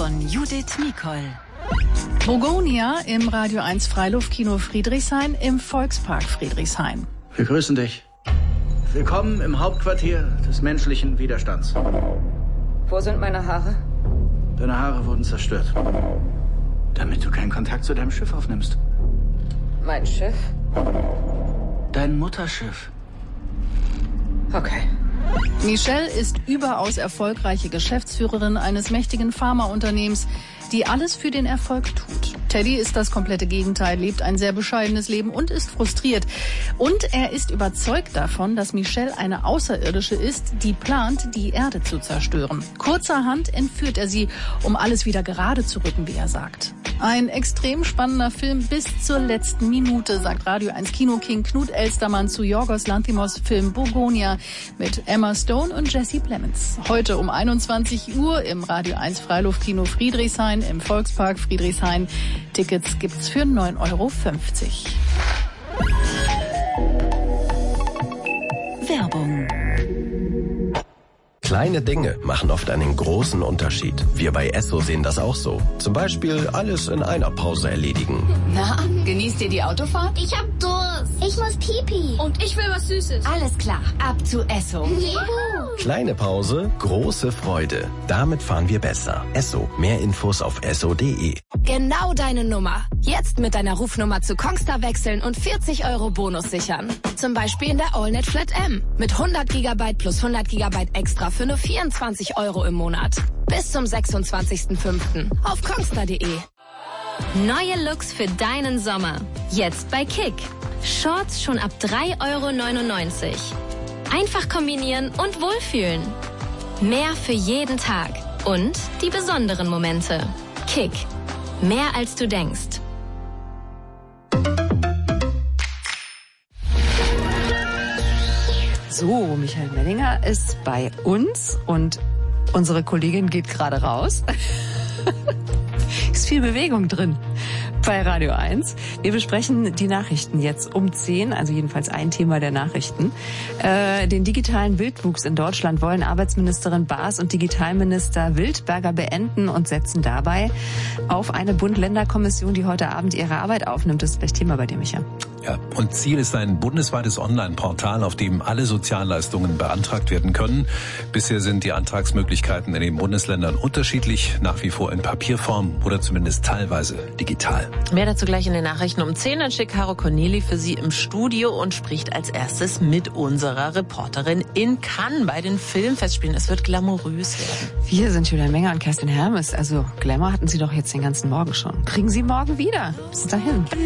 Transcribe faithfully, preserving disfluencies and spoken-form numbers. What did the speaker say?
von Judith Nicol. Bogonia im Radio eins Freiluftkino Friedrichshain im Volkspark Friedrichshain. Wir grüßen dich. Willkommen im Hauptquartier des menschlichen Widerstands. Wo sind meine Haare? Deine Haare wurden zerstört. Damit du keinen Kontakt zu deinem Schiff aufnimmst. Mein Schiff? Dein Mutterschiff. Okay. Michelle ist überaus erfolgreiche Geschäftsführerin eines mächtigen Pharmaunternehmens, die alles für den Erfolg tut. Teddy ist das komplette Gegenteil, lebt ein sehr bescheidenes Leben und ist frustriert. Und er ist überzeugt davon, dass Michelle eine Außerirdische ist, die plant, die Erde zu zerstören. Kurzerhand entführt er sie, um alles wieder gerade zu rücken, wie er sagt. Ein extrem spannender Film bis zur letzten Minute, sagt Radio eins Kino-King Knut Elstermann zu Yorgos Lanthimos Film Bogonia mit Emma Stone und Jesse Plemons. Heute um einundzwanzig Uhr im Radio eins Freiluftkino Friedrichshain im Volkspark Friedrichshain. Tickets gibt's für neun Euro fünfzig. Werbung. Kleine Dinge machen oft einen großen Unterschied. Wir bei Esso sehen das auch so. Zum Beispiel alles in einer Pause erledigen. Na, genießt ihr die Autofahrt? Ich hab Durst. Ich muss Pipi. Und ich will was Süßes. Alles klar, ab zu Esso. Juhu. Kleine Pause, große Freude. Damit fahren wir besser. Esso. Mehr Infos auf esso punkt de. Genau deine Nummer. Jetzt mit deiner Rufnummer zu Kongstar wechseln und vierzig Euro Bonus sichern. Zum Beispiel in der AllNet Flat M. Mit hundert Gigabyte plus hundert Gigabyte extra für nur vierundzwanzig Euro im Monat. Bis zum sechsundzwanzigsten fünften auf kongstar punkt de. Neue Looks für deinen Sommer. Jetzt bei Kick. Shorts schon ab drei Euro neunundneunzig. Einfach kombinieren und wohlfühlen. Mehr für jeden Tag. Und die besonderen Momente. Kick. Mehr als du denkst. So, Michael Mellinger ist bei uns und unsere Kollegin geht gerade raus. Ist viel Bewegung drin bei Radio eins. Wir besprechen die Nachrichten jetzt um zehn, also jedenfalls ein Thema der Nachrichten. Äh, den digitalen Wildwuchs in Deutschland wollen Arbeitsministerin Baas und Digitalminister Wildberger beenden und setzen dabei auf eine Bund-Länder-Kommission, die heute Abend ihre Arbeit aufnimmt. Das ist gleich Thema bei dir, Micha. Ja, und Ziel ist ein bundesweites Online-Portal, auf dem alle Sozialleistungen beantragt werden können. Bisher sind die Antragsmöglichkeiten in den Bundesländern unterschiedlich, nach wie vor in Papierform oder zumindest teilweise digital. Mehr dazu gleich in den Nachrichten um zehn. Dann schickt Caro Corneli für Sie im Studio und spricht als erstes mit unserer Reporterin in Cannes bei den Filmfestspielen. Es wird glamourös werden. Wir sind Julia Menger und Kerstin Hermes. Also Glamour hatten Sie doch jetzt den ganzen Morgen schon. Kriegen Sie morgen wieder. Bis dahin.